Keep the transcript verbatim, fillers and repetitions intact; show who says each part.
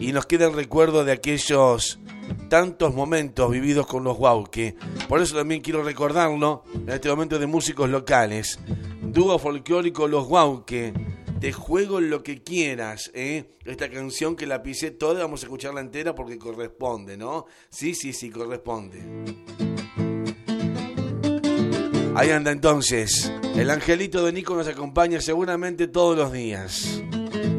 Speaker 1: y nos queda el recuerdo de aquellos tantos momentos vividos con los Guauque. Por eso también quiero recordarlo en este momento de músicos locales. Dúo folclórico Los Guauque, Te juego lo que quieras, ¿eh? Esta canción que la pisé toda, vamos a escucharla entera porque corresponde, ¿no? Sí, sí, sí, corresponde. Ahí anda entonces. El angelito de Nico nos acompaña seguramente todos los días.